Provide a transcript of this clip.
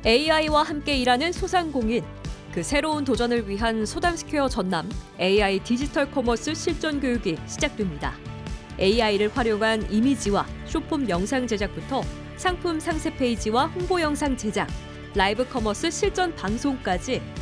AI와 함께 일하는 소상공인. 그 새로운 도전을 위한 소담스퀘어 전남 AI 디지털 커머스 실전 교육이 시작됩니다. AI를 활용한 이미지와 쇼폼 영상 제작부터 상품 상세 페이지와 홍보 영상 제작, 라이브 커머스 실전 방송까지